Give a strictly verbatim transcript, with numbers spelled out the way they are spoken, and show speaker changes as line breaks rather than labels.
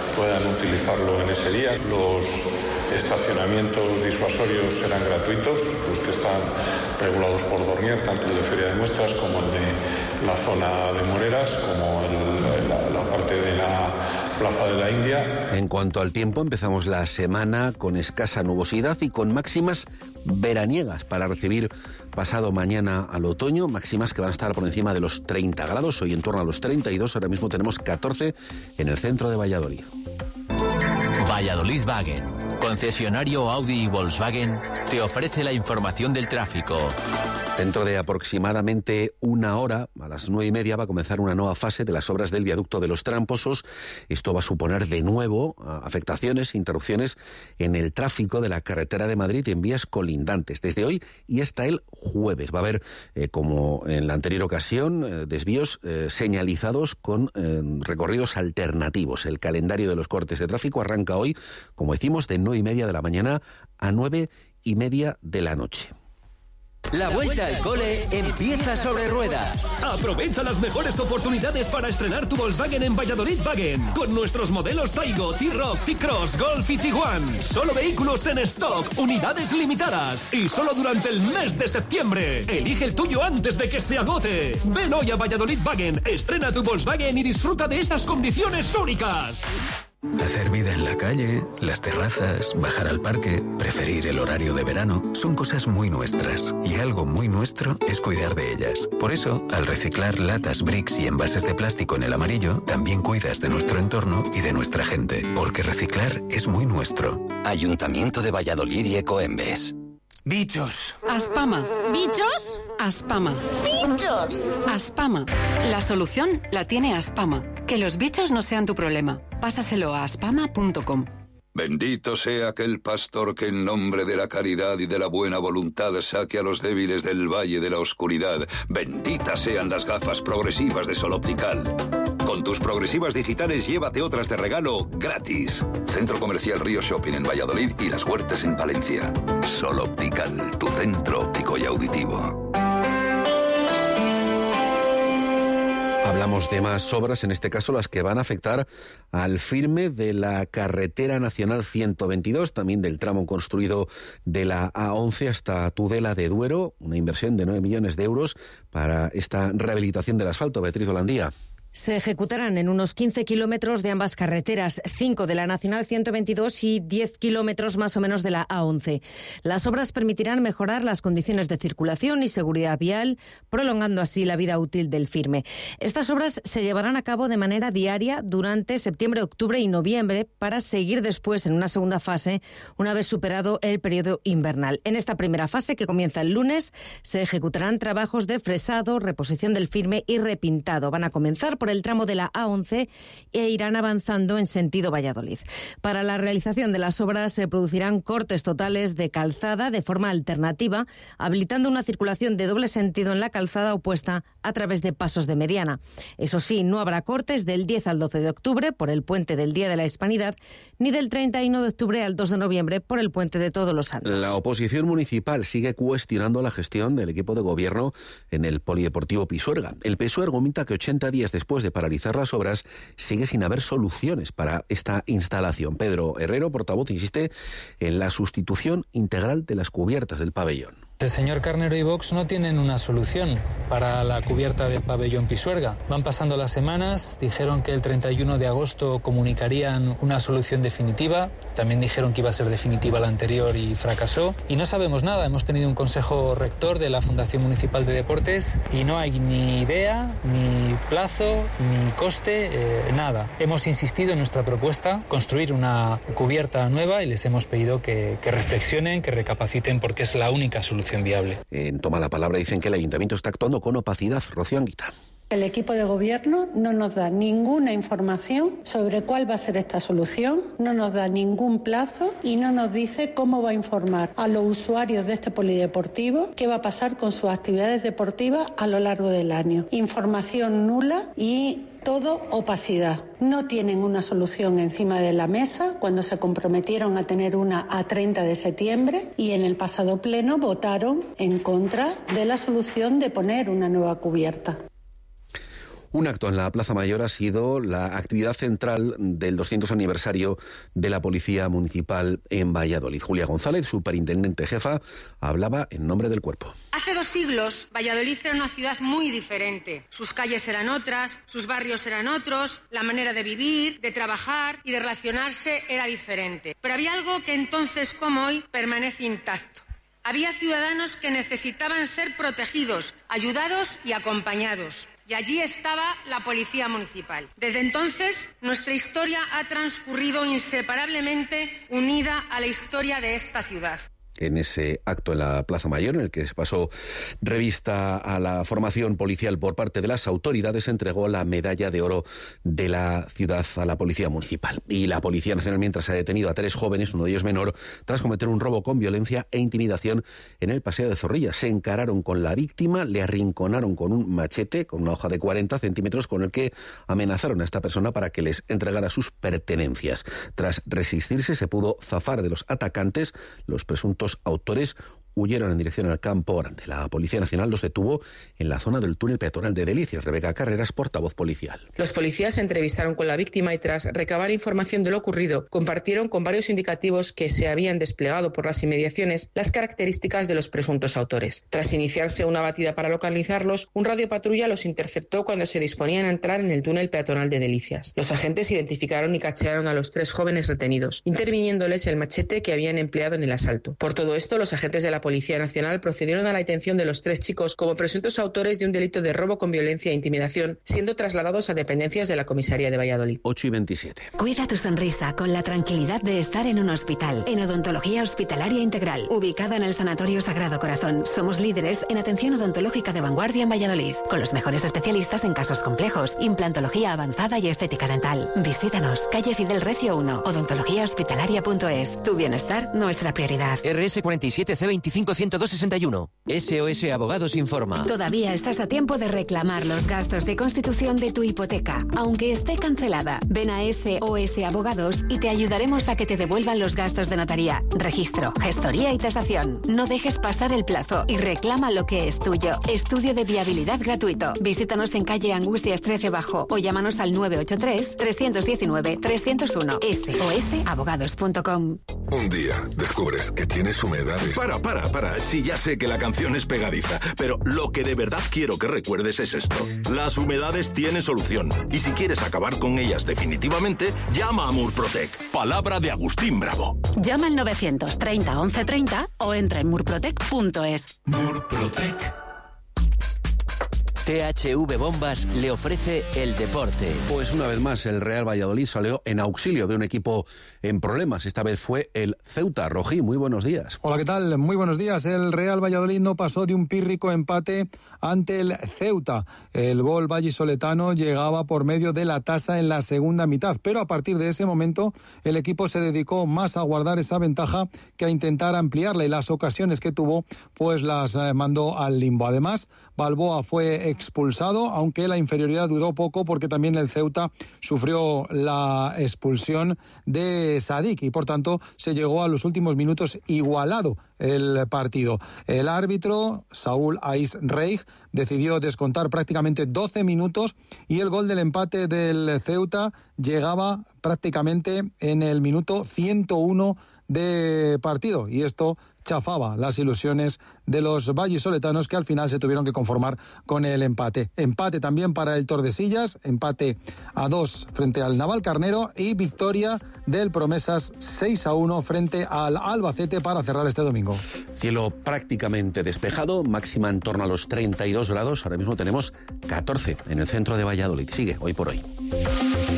puedan utilizarlo en ese día. Los estacionamientos disuasorios serán gratuitos, los que están regulados por Dornier, tanto el de Feria de Muestras como el de la zona de Moreras, como el, la, la parte de la Plaza de la India.
En cuanto al tiempo, empezamos la semana con escasa nubosidad y con máximas veraniegas para recibir pasado mañana al otoño, máximas que van a estar por encima de los treinta grados, hoy en torno a los treinta y dos, ahora mismo tenemos catorce en el centro de Valladolid.
Valladolid Wagen, concesionario Audi y Volkswagen, te ofrece la información del tráfico.
Dentro de aproximadamente una hora, a las nueve y media, va a comenzar una nueva fase de las obras del viaducto de los Tramposos. Esto va a suponer de nuevo afectaciones, interrupciones en el tráfico de la carretera de Madrid en vías colindantes, desde hoy y hasta el jueves. Va a haber, eh, como en la anterior ocasión, eh, desvíos eh, señalizados con eh, recorridos alternativos. El calendario de los cortes de tráfico arranca hoy, como decimos, de nueve y media de la mañana a nueve y media de la noche.
La vuelta al cole empieza sobre ruedas.
Aprovecha las mejores oportunidades para estrenar tu Volkswagen en Valladolid Wagen. Con nuestros modelos Taigo, T-Roc, T-Cross, Golf y Tiguan. Solo vehículos en stock, unidades limitadas. Y solo durante el mes de septiembre. Elige el tuyo antes de que se agote. Ven hoy a Valladolid Wagen, estrena tu Volkswagen y disfruta de estas condiciones únicas.
Hacer vida en la calle, las terrazas, bajar al parque, preferir el horario de verano, son cosas muy nuestras. Y algo muy nuestro es cuidar de ellas. Por eso, al reciclar latas, bricks y envases de plástico en el amarillo, también cuidas de nuestro entorno y de nuestra gente. Porque reciclar es muy nuestro.
Ayuntamiento de Valladolid y Ecoembes.
Bichos.
Aspama.
¿Bichos?
Aspama.
¡Bichos!
Aspama. La solución la tiene Aspama. Que los bichos no sean tu problema. Pásaselo a aspama punto com.
Bendito sea aquel pastor que en nombre de la caridad y de la buena voluntad saque a los débiles del valle de la oscuridad. Benditas sean las gafas progresivas de Sol Optical. Con tus progresivas digitales llévate otras de regalo gratis. Centro Comercial Río Shopping en Valladolid y Las Huertas en Palencia. Sol Optical, tu centro óptico y auditivo.
Hablamos de más obras, en este caso las que van a afectar al firme de la carretera nacional ciento veintidós, también del tramo construido de la A once hasta Tudela de Duero, una inversión de nueve millones de euros para esta rehabilitación del asfalto. Beatriz Holandía.
Se ejecutarán en unos quince kilómetros de ambas carreteras, cinco de la Nacional ciento veintidós y diez kilómetros más o menos de la A once. Las obras permitirán mejorar las condiciones de circulación y seguridad vial, prolongando así la vida útil del firme. Estas obras se llevarán a cabo de manera diaria durante septiembre, octubre y noviembre para seguir después en una segunda fase una vez superado el periodo invernal. En esta primera fase, que comienza el lunes, se ejecutarán trabajos de fresado, reposición del firme y repintado. Van a comenzar por el tramo de la A once e irán avanzando en sentido Valladolid. Para la realización de las obras se producirán cortes totales de calzada de forma alternativa, habilitando una circulación de doble sentido en la calzada opuesta a través de pasos de mediana. Eso sí, no habrá cortes del diez al doce de octubre por el puente del Día de la Hispanidad, ni del treinta y uno de octubre al dos de noviembre por el puente de Todos los Santos.
La oposición municipal sigue cuestionando la gestión del equipo de gobierno en el Polideportivo Pisuerga. El P S O E argumenta que ochenta días después de paralizar las obras, sigue sin haber soluciones para esta instalación. Pedro Herrero, portavoz, insiste en la sustitución integral de las cubiertas del pabellón.
El señor Carnero y Vox no tienen una solución para la cubierta del pabellón Pisuerga. Van pasando las semanas, dijeron que el treinta y uno de agosto comunicarían una solución definitiva, también dijeron que iba a ser definitiva la anterior y fracasó. Y no sabemos nada, hemos tenido un consejo rector de la Fundación Municipal de Deportes y no hay ni idea, ni plazo, ni coste, eh, nada. Hemos insistido en nuestra propuesta, construir una cubierta nueva y les hemos pedido que, que reflexionen, que recapaciten porque es la única solución viable.
En Toma la Palabra dicen que el Ayuntamiento está actuando con opacidad. Rocío Anguita.
El equipo de gobierno no nos da ninguna información sobre cuál va a ser esta solución, no nos da ningún plazo y no nos dice cómo va a informar a los usuarios de este polideportivo qué va a pasar con sus actividades deportivas a lo largo del año. Información nula y todo opacidad. No tienen una solución encima de la mesa cuando se comprometieron a tener una a treinta de septiembre y en el pasado pleno votaron en contra de la solución de poner una nueva cubierta.
Un acto en la Plaza Mayor ha sido la actividad central del doscientos aniversario de la Policía Municipal en Valladolid. Julia González, superintendente jefa, hablaba en nombre del cuerpo.
Hace dos siglos, Valladolid era una ciudad muy diferente. Sus calles eran otras, sus barrios eran otros, la manera de vivir, de trabajar y de relacionarse era diferente. Pero había algo que entonces como hoy permanece intacto. Había ciudadanos que necesitaban ser protegidos, ayudados y acompañados. Y allí estaba la Policía Municipal. Desde entonces, nuestra historia ha transcurrido inseparablemente unida a la historia de esta ciudad.
En ese acto en la Plaza Mayor, en el que se pasó revista a la formación policial por parte de las autoridades, se entregó la medalla de oro de la ciudad a la Policía Municipal. Y la Policía Nacional, mientras ha detenido a tres jóvenes, uno de ellos menor, tras cometer un robo con violencia e intimidación en el Paseo de Zorrilla. Se encararon con la víctima, le arrinconaron con un machete, con una hoja de cuarenta centímetros, con el que amenazaron a esta persona para que les entregara sus pertenencias. Tras resistirse, se pudo zafar de los atacantes. Los presuntos autores huyeron en dirección al Campo Grande. La Policía Nacional los detuvo en la zona del túnel peatonal de Delicias. Rebeca Carreras, portavoz policial.
Los policías se entrevistaron con la víctima y tras recabar información de lo ocurrido, compartieron con varios indicativos que se habían desplegado por las inmediaciones las características de los presuntos autores. Tras iniciarse una batida para localizarlos, un radiopatrulla los interceptó cuando se disponían a entrar en el túnel peatonal de Delicias. Los agentes identificaron y cachearon a los tres jóvenes retenidos, interviniéndoles el machete que habían empleado en el asalto. Por todo esto, los agentes de la Policía Nacional procedieron a la detención de los tres chicos como presuntos autores de un delito de robo con violencia e intimidación, siendo trasladados a dependencias de la comisaría de Valladolid.
ocho y veintisiete.
Cuida tu sonrisa con la tranquilidad de estar en un hospital. En Odontología Hospitalaria Integral, ubicada en el Sanatorio Sagrado Corazón, somos líderes en atención odontológica de vanguardia en Valladolid, con los mejores especialistas en casos complejos, implantología avanzada y estética dental. Visítanos, calle Fidel Recio uno, odontología hospitalaria punto es. Tu bienestar, nuestra prioridad.
R S cuarenta y siete C veinticinco ciento dos sesenta y uno. S O S Abogados informa.
Todavía estás a tiempo de reclamar los gastos de constitución de tu hipoteca, aunque esté cancelada. Ven a S O S Abogados y te ayudaremos a que te devuelvan los gastos de notaría, registro, gestoría y tasación. No dejes pasar el plazo y reclama lo que es tuyo. Estudio de viabilidad gratuito. Visítanos en calle Angustias trece Bajo o llámanos al nueve ocho tres, tres uno nueve, tres cero uno. S O S abogados punto com.
Un día descubres que tienes humedades.
Para, para, para. Sí, ya sé que la canción es pegadiza, pero lo que de verdad quiero que recuerdes es esto. Las humedades tienen solución. Y si quieres acabar con ellas definitivamente, llama a Murprotec. Palabra de Agustín Bravo.
Llama al novecientos treinta once treinta o entra en murprotec punto es.
Murprotec.
T H V Bombas le ofrece el deporte.
Pues una vez más el Real Valladolid salió en auxilio de un equipo en problemas. Esta vez fue el Ceuta. Rojí, muy buenos días.
Hola, ¿qué tal? Muy buenos días. El Real Valladolid no pasó de un pírrico empate ante el Ceuta. El gol vallisoletano llegaba por medio de la tasa en la segunda mitad, pero a partir de ese momento el equipo se dedicó más a guardar esa ventaja que a intentar ampliarla, y las ocasiones que tuvo pues las mandó al limbo. Además, Balboa fue expulsado, aunque la inferioridad duró poco porque también el Ceuta sufrió la expulsión de Sadik y por tanto se llegó a los últimos minutos igualado el partido. El árbitro, Saúl Ais Reig, decidió descontar prácticamente doce minutos y el gol del empate del Ceuta llegaba prácticamente en el minuto ciento uno de partido, y esto chafaba las ilusiones de los vallisoletanos, que al final se tuvieron que conformar con el empate. Empate también para el Tordesillas, empate a dos frente al Navalcarnero y victoria del Promesas seis a uno frente al Albacete para cerrar este domingo.
Cielo prácticamente despejado, máxima en torno a los treinta y dos grados, ahora mismo tenemos catorce en el centro de Valladolid. Sigue hoy por hoy.